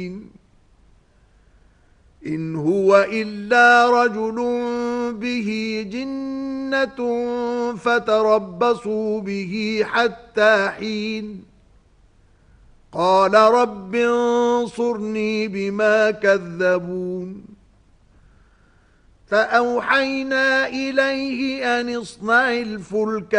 مبين إن هو إلا رجل به جنة فتربصوا به حتى حين قال رب انصرني بما كذبون فأوحينا إليه أن اصنع الفلك